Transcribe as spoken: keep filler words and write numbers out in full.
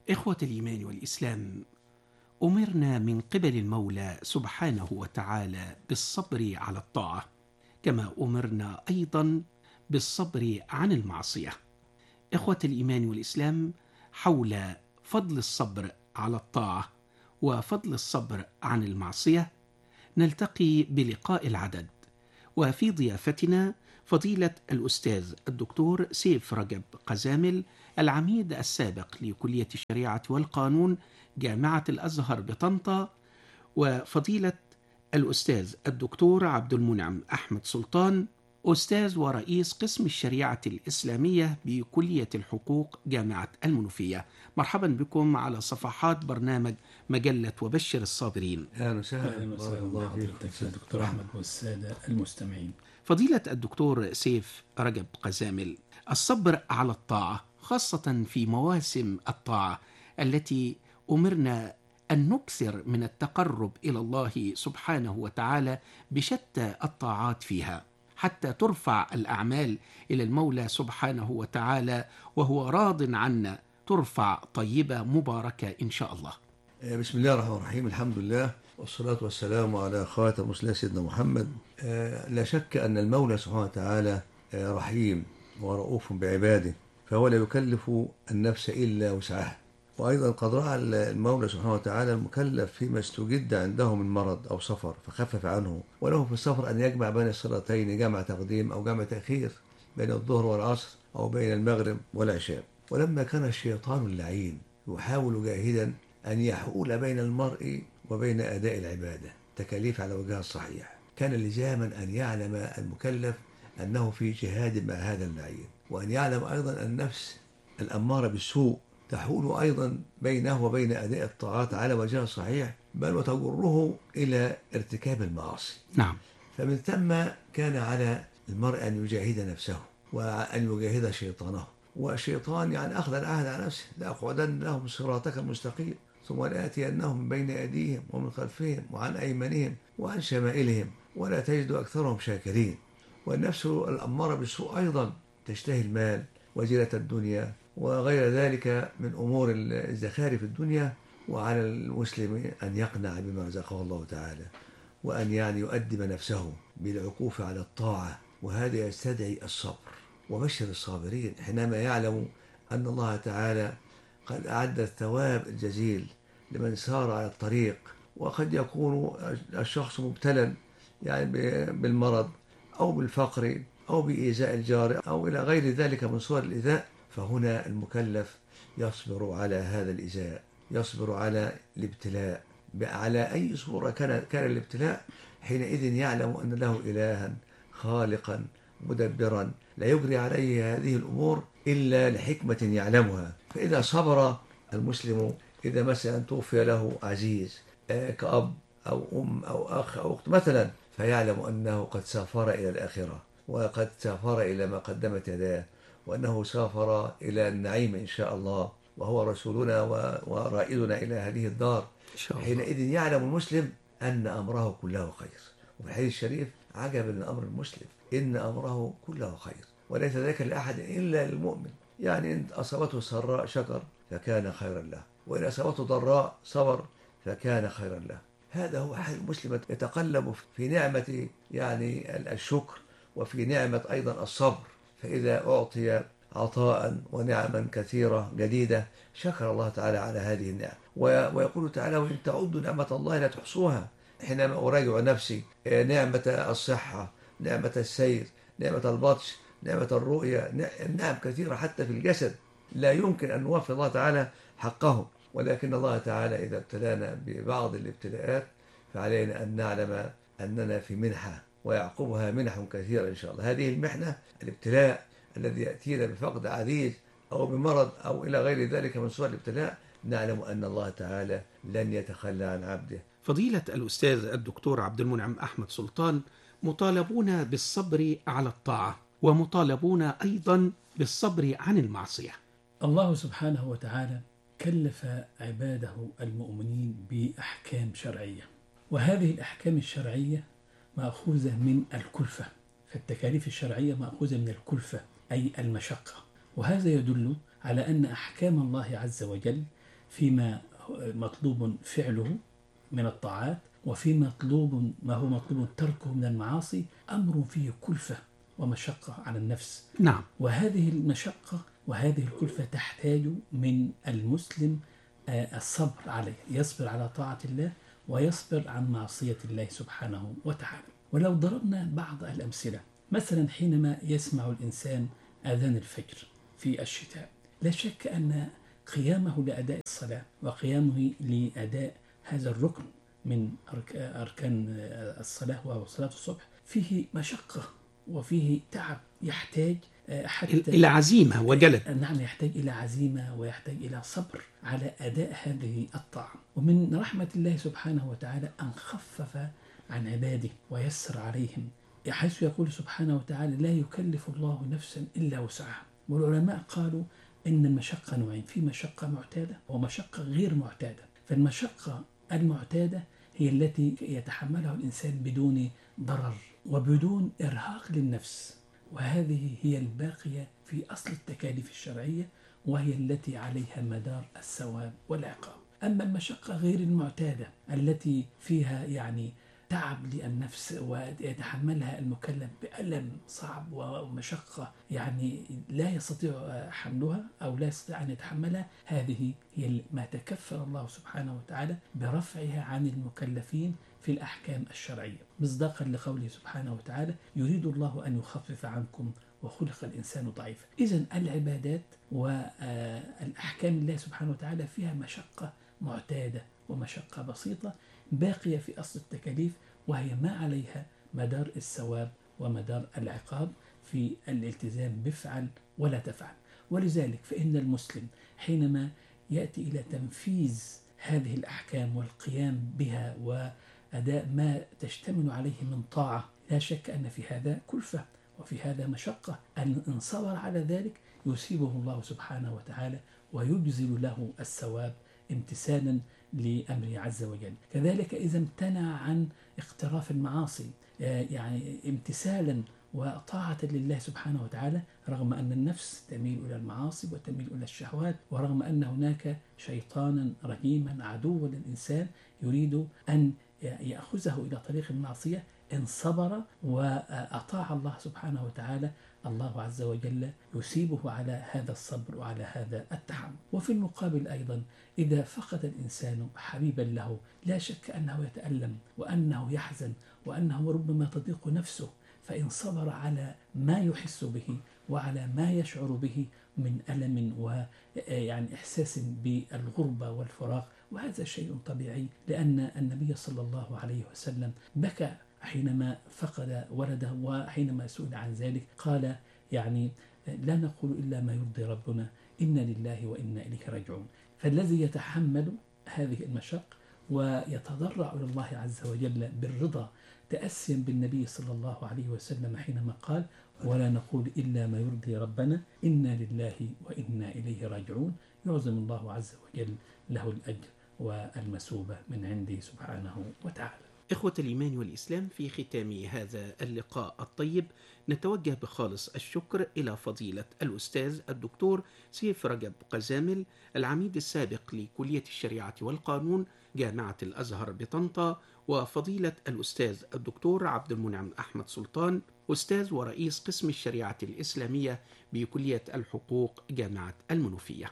إخوة الإيمان والإسلام، أمرنا من قبل المولى سبحانه وتعالى بالصبر على الطاعة، كما أمرنا أيضا بالصبر عن المعصية. إخوة الإيمان والإسلام، حول فضل الصبر على الطاعة وفضل الصبر عن المعصية نلتقي بلقاء العدد، وفي ضيافتنا فضيلة الأستاذ الدكتور سيف رجب قزامل، العميد السابق لكلية الشريعة والقانون جامعة الأزهر بطنطا، وفضيلة الأستاذ الدكتور عبد المنعم أحمد سلطان، أستاذ ورئيس قسم الشريعة الإسلامية بكلية الحقوق جامعة المنوفية. مرحبا بكم على صفحات برنامج مجلة وبشر الصابرين. أهلا وسهلا بحضرتك يا دكتور أحمد والسادة المستمعين. فضيلة الدكتور سيف رجب قزامل، الصبر على الطاعة خاصة في مواسم الطاعة التي أمرنا أن نكثر من التقرب إلى الله سبحانه وتعالى بشتى الطاعات فيها، حتى ترفع الأعمال إلى المولى سبحانه وتعالى وهو راض عنا، ترفع طيبة مباركة إن شاء الله. بسم الله الرحمن الرحيم، الحمد لله والصلاة والسلام على خاتم المرسلين سيدنا محمد. لا شك أن المولى سبحانه وتعالى رحيم ورؤوف بعباده، فهو لا يكلف النفس إلا وسعها. وأيضا قد رأى المولى سبحانه وتعالى المكلف فيما استجد عنده من مرض أو سفر فخفف عنه، وله في السفر أن يجمع بين الصلاتين، جمع تقديم أو جمع تأخير، بين الظهر والعصر أو بين المغرب والعشاء. ولما كان الشيطان اللعين يحاول جاهدا أن يحول بين المرء وبين أداء العبادة تكاليف على وجهها الصحيح، كان لزاما أن يعلم المكلف أنه في جهاد مع هذا اللعين، وأن يعلم أيضا أن النفس الأمارة بالسوء تحول أيضا بينه وبين أداء الطاعات على وجهها الصحيح، بل وتجره إلى ارتكاب المعاصي. نعم. فمن ثم كان على المرء أن يجاهد نفسه وأن يجاهد شيطانه. والشيطان يعني أخذ العهد على نفسه: لأقعدن لهم صراطك المستقيم ثم لآتينهم من بين أيديهم ومن خلفهم وعن أيمانهم وعن شمائلهم ولا تجد أكثرهم شاكرين. والنفس الأمارة بالسوء أيضا تشتهي المال وزينة الدنيا وغير ذلك من أمور الزخارف الدنيا. وعلى المسلم أن يقنع بما رزقه الله تعالى، وأن يعني يؤدب نفسه بالعكوف على الطاعة، وهذا يستدعي الصبر. وبشر الصابرين حينما يعلم أن الله تعالى قد أعد الثواب الجزيل لمن سار على الطريق. وقد يكون الشخص مبتلا يعني بالمرض أو بالفقر أو بإيذاء الجار أو إلى غير ذلك من صور الإيذاء، فهنا المكلف يصبر على هذا الإيذاء، يصبر على الابتلاء على أي صورة كان كان الابتلاء. حينئذ يعلم أن له إلها خالقا مدبرا لا يجري عليه هذه الأمور إلا لحكمة يعلمها. فإذا صبر المسلم، إذا مثلا توفي له عزيز كأب أو أم أو أخ أو أخت مثلا، فيعلم أنه قد سافر إلى الآخرة، وقد سافر إلى ما قدمت يداه، وأنه سافر إلى النعيم إن شاء الله، وهو رسولنا ورائدنا إلى هذه الدار. حينئذ يعلم المسلم أن أمره كله خير. وفي الحديث الشريف: عجبا لأمر المسلم إن أمره كله خير وليس ذلك لأحد إلا للمؤمن. يعني إن أصابته سراء شكر فكان خيرا له، وإن أصابته ضراء صبر فكان خيرا له. هذا هو حال المسلم، يتقلب في نعمة يعني الشكر وفي نعمة أيضا الصبر. فإذا أعطي عطاء ونعما كثيرة جديدة شكر الله تعالى على هذه النعم. ويقول تعالى: وإن تعدوا نعمة الله لا تحصوها. حينما أراجع نفسي، نعمة الصحة، نعمة السير، نعمة البطش، نعمة الرؤية، نعم كثيرة حتى في الجسد لا يمكن أن نوفي الله تعالى حقه. ولكن الله تعالى إذا ابتلانا ببعض الابتلاءات فعلينا أن نعلم أننا في منحة ويعقبها منح كثيرة إن شاء الله. هذه المحنة الابتلاء الذي يأتينا بفقد عزيز أو بمرض أو إلى غير ذلك من صور الابتلاء، نعلم أن الله تعالى لن يتخلى عن عبده. فضيلة الأستاذ الدكتور عبد المنعم أحمد سلطان، مطالبون بالصبر على الطاعة ومطالبون أيضا بالصبر عن المعصية. الله سبحانه وتعالى كلف عباده المؤمنين بأحكام شرعية، وهذه الأحكام الشرعية مأخوذة من الكلفة. فالتكاليف الشرعية مأخوذة من الكلفة أي المشقة، وهذا يدل على أن أحكام الله عز وجل فيما مطلوب فعله من الطاعات، وفي مطلوب ما هو مطلوب تركه من المعاصي، أمر فيه كلفة ومشقة على النفس. نعم. وهذه المشقة وهذه الكلفة تحتاج من المسلم الصبر عليه، يصبر على طاعة الله ويصبر عن معصية الله سبحانه وتعالى. ولو ضربنا بعض الأمثلة، مثلا حينما يسمع الإنسان آذان الفجر في الشتاء، لا شك أن قيامه لأداء الصلاة وقيامه لأداء هذا الركن من أركان الصلاة وهو صلاة الصبح فيه مشقة وفيه تعب، يحتاج حتى إلى عزيمة وجلد. نعم، يحتاج إلى عزيمة ويحتاج إلى صبر على أداء هذه الطاعة. ومن رحمة الله سبحانه وتعالى أن خفف عن عباده ويسر عليهم، حيث يقول سبحانه وتعالى: لا يكلف الله نفسا إلا وسعها. والعلماء قالوا إن المشقة نوعين، في مشقة معتادة ومشقة غير معتادة. فالمشقة المعتادة هي التي يتحملها الإنسان بدون ضرر وبدون إرهاق للنفس، وهذه هي الباقية في أصل التكاليف الشرعية، وهي التي عليها مدار الثواب والعقاب. أما المشقة غير المعتادة التي فيها يعني تعب للنفس ويتحملها المكلف بألم صعب ومشقة يعني لا يستطيع حملها أو لا يستطيع أن يتحملها، هذه هي ما تكفل الله سبحانه وتعالى برفعها عن المكلفين في الأحكام الشرعية، مصداقا لقوله سبحانه وتعالى: يريد الله أن يخفف عنكم وخلق الإنسان ضعيفا. إذن العبادات والأحكام الله سبحانه وتعالى فيها مشقة معتادة ومشقة بسيطة باقية في أصل التكاليف، وهي ما عليها مدار الثواب ومدار العقاب في الالتزام بفعل ولا تفعل. ولذلك فإن المسلم حينما يأتي إلى تنفيذ هذه الأحكام والقيام بها وأداء ما تشتمل عليه من طاعة، لا شك أن في هذا كلفة وفي هذا مشقة، أن إن صبر على ذلك يصيبه الله سبحانه وتعالى ويجزل له الثواب امتثالا لأمره عز وجل. كذلك إذا امتنع عن اقتراف المعاصي يعني امتثالا وطاعة لله سبحانه وتعالى، رغم أن النفس تميل إلى المعاصي وتميل إلى الشهوات، ورغم أن هناك شيطانا رجيما عدوا للإنسان يريد أن يأخذه إلى طريق المعصية، إن صبر وأطاع الله سبحانه وتعالى الله عز وجل يثيبه على هذا الصبر وعلى هذا التحمل. وفي المقابل أيضا إذا فقد الإنسان حبيبا له، لا شك أنه يتألم وأنه يحزن وأنه ربما تضيق نفسه، فإن صبر على ما يحس به وعلى ما يشعر به من ألم ويعني إحساس بالغربة والفراق، وهذا شيء طبيعي، لأن النبي صلى الله عليه وسلم بكى حينما فقد ولده، وحينما سئل عن ذلك قال يعني لا نقول إلا ما يرضي ربنا، إنا لله وإنا إليه راجعون. فالذي يتحمل هذه المشق ويتضرع إلى الله عز وجل بالرضا تأسيا بالنبي صلى الله عليه وسلم حينما قال ولا نقول إلا ما يرضي ربنا إنا لله وإنا إليه راجعون، يعظم الله عز وجل له الأجر والمثوبة من عنده سبحانه وتعالى. إخوة الإيمان والإسلام، في ختام هذا اللقاء الطيب نتوجه بخالص الشكر إلى فضيلة الأستاذ الدكتور سيف رجب قزامل، العميد السابق لكلية الشريعة والقانون جامعة الأزهر بطنطا، وفضيلة الأستاذ الدكتور عبد المنعم أحمد سلطان، أستاذ ورئيس قسم الشريعة الإسلامية بكلية الحقوق جامعة المنوفية.